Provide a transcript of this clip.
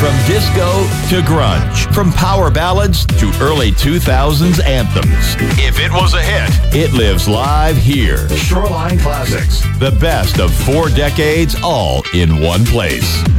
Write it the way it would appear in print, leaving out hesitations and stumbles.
From disco to grunge, from power ballads to early 2000s anthems. If it was a hit, it lives live here. Shoreline Classics. The best of 4 decades, all in one place.